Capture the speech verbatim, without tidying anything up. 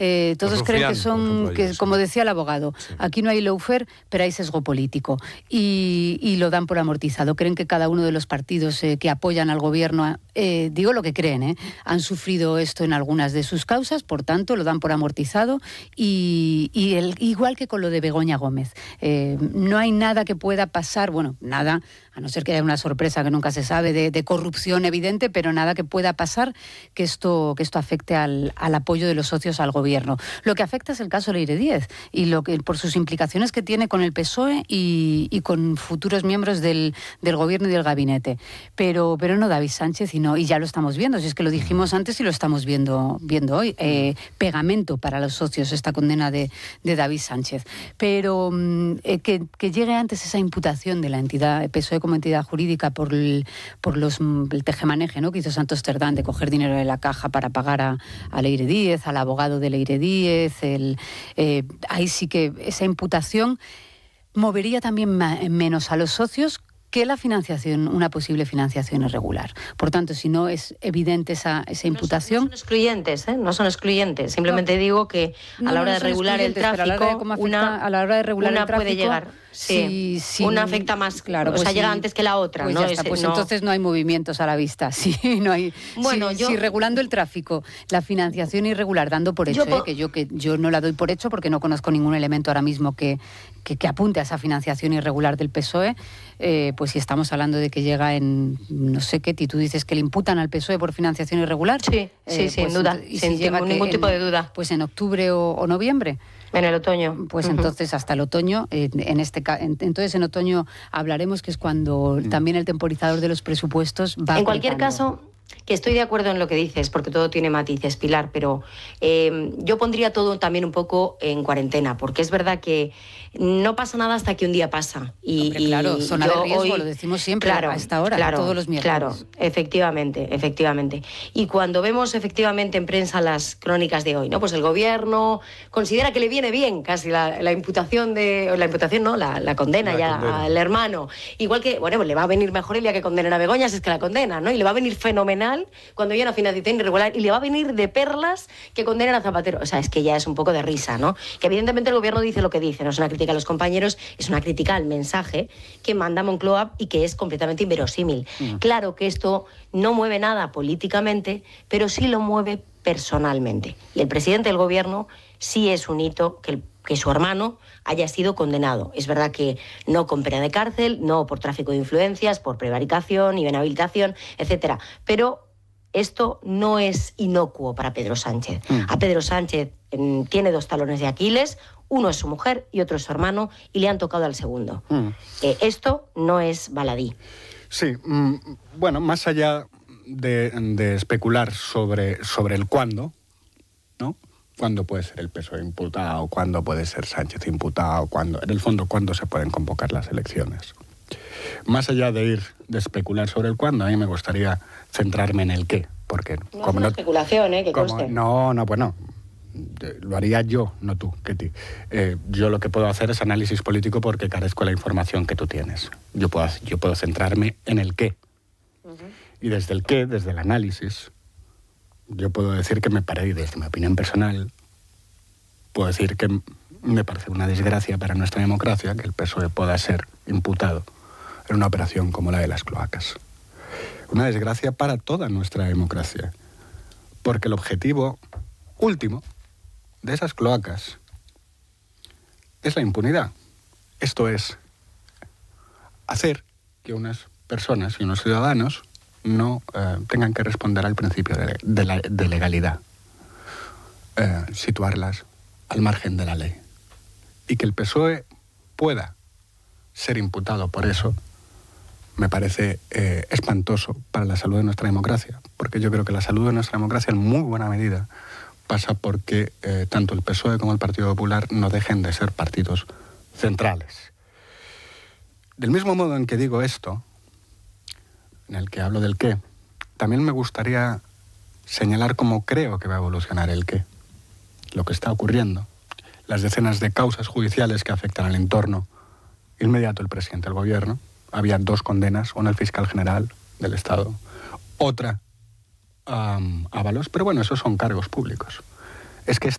Eh, todos Los creen Rufián, que son, por ejemplo, que, ellos, como sí. decía el abogado, Sí. aquí no hay lawfare, pero hay sesgo político. Y, y lo dan por amortizado. Creen que cada uno de los partidos eh, que apoyan al gobierno, eh, digo lo que creen, eh, han sufrido esto en algunas de sus causas, por tanto lo dan por amortizado. Y, y el, igual que con lo de Begoña Gómez, eh, no hay nada que pueda pasar, bueno, nada, a no ser que haya una sorpresa que nunca se sabe de, de corrupción evidente, pero nada que pueda pasar que esto, que esto afecte al, al apoyo de los socios al gobierno. Lo que afecta es el caso Leire Díez y lo que, por sus implicaciones que tiene con el P S O E y, y con futuros miembros del, del gobierno y del gabinete. Pero, pero no David Sánchez, y, no, y ya lo estamos viendo, si es que lo dijimos antes y lo estamos viendo, viendo hoy. Eh, pegamento para los socios esta condena de, de David Sánchez. Pero eh, que, que llegue antes esa imputación de la entidad P S O E como entidad jurídica por el, por los, el tejemaneje, ¿no?, que hizo Santos Cerdán de coger dinero de la caja para pagar a, a Leire Díez, al abogado de Leire Díez, el, eh, ahí sí que esa imputación movería también ma- menos a los socios que la financiación, una posible financiación irregular. Por tanto, si no es evidente esa, esa imputación... No son, no son excluyentes, ¿eh? No son excluyentes. Simplemente No. digo que a No, la hora no de son regular el excluyentes, pero a la hora de tráfico, cómo afecta- una, a la hora de regular una el tráfico, puede llegar. Sí, si- si- una afecta más, claro, o pues sea, si- llega antes que la otra. Pues ¿no? ya está, Es- pues no- entonces no hay movimientos a la vista. Sí, no hay. Bueno, si, yo- si regulando el tráfico, la financiación irregular, dando por hecho, Yo po- eh, que yo que yo no la doy por hecho porque no conozco ningún elemento ahora mismo que, que, que apunte a esa financiación irregular del P S O E, eh, pues si estamos hablando de que llega en no sé qué, y tú dices que le imputan al P S O E por financiación irregular. Sí, sí, eh, sin pues duda, ento- y sin si llega ningún que tipo en- de duda. Pues en octubre o, o noviembre. En el otoño. Pues Ujú. entonces hasta el otoño, eh, en este ca- en- entonces en otoño hablaremos, que es cuando también el temporizador de los presupuestos va En cualquier apretando. caso, que estoy de acuerdo en lo que dices, porque todo tiene matices, Pilar, pero eh, yo pondría todo también un poco en cuarentena, porque es verdad que no pasa nada hasta que un día pasa. Y, Hombre, claro, y zona yo de riesgo, hoy- lo decimos siempre claro, a esta hora, claro, todos los miércoles. Claro, efectivamente, efectivamente. Y cuando vemos efectivamente en prensa las crónicas de hoy, ¿no? Pues el gobierno considera que le viene bien casi la, la imputación de... La imputación, ¿no? La, la condena La ya condena. al hermano. Igual que, bueno, pues le va a venir mejor el día que condenen a Begoña, si es que la condena, ¿no? Y le va a venir fenomenal cuando haya una financiación irregular, y le va a venir de perlas que condenen a Zapatero. O sea, es que ya es un poco de risa, ¿no? Que evidentemente el gobierno dice lo que dice, no es una crítica a los compañeros, es una crítica al mensaje que manda Moncloa y que es completamente inverosímil. Mm. Claro que esto no mueve nada políticamente, pero sí lo mueve personalmente. Y el presidente del gobierno sí es un hito que el que su hermano haya sido condenado. Es verdad que no con pena de cárcel, no por tráfico de influencias, por prevaricación, inhabilitación, etcétera. Pero esto no es inocuo para Pedro Sánchez. Mm. A Pedro Sánchez eh, tiene dos talones de Aquiles, uno es su mujer y otro es su hermano, y le han tocado al segundo. Mm. Eh, esto no es baladí. Sí, mm, bueno, más allá de, de especular sobre, sobre el cuándo, ¿no? ¿Cuándo puede ser el P S O E imputado? ¿Cuándo puede ser Sánchez imputado? ¿Cuándo? En el fondo, ¿cuándo se pueden convocar las elecciones? Más allá de ir de especular sobre el cuándo, a mí me gustaría centrarme en el qué. Porque no como es una no, especulación, ¿eh? Que como, conste. No, no, pues no. Lo haría yo, no tú, Ketty. Eh, yo lo que puedo hacer es análisis político porque carezco de la información que tú tienes. Yo puedo, yo puedo centrarme en el qué. Uh-huh. Y desde el qué, desde el análisis, yo puedo decir que me parece, desde mi opinión personal, puedo decir que me parece una desgracia para nuestra democracia que el P S O E pueda ser imputado en una operación como la de las cloacas. Una desgracia para toda nuestra democracia, porque el objetivo último de esas cloacas es la impunidad. Esto es hacer que unas personas y unos ciudadanos no eh, tengan que responder al principio de, de, la, de legalidad, eh, situarlas al margen de la ley. Y que el P S O E pueda ser imputado por eso me parece eh, espantoso para la salud de nuestra democracia, porque yo creo que la salud de nuestra democracia en muy buena medida pasa porque eh, tanto el P S O E como el Partido Popular no dejen de ser partidos centrales. Del mismo modo en que digo esto, en el que hablo del qué, también me gustaría señalar cómo creo que va a evolucionar el qué, lo que está ocurriendo, las decenas de causas judiciales que afectan al entorno inmediato del presidente del gobierno. Había dos condenas, una al fiscal general del Estado, otra um, a Ábalos, pero bueno, esos son cargos públicos. Es que